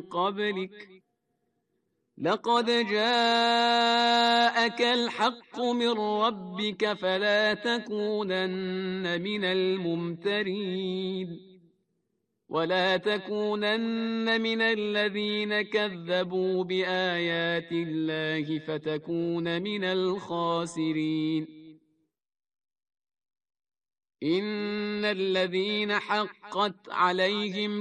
قبلك لقد جاءك الحق من ربك فلا تكونن من الممترين ولا تكونن من الذين كذبوا بآيات الله فتكون من الخاسرين إن الذين حقت عليهم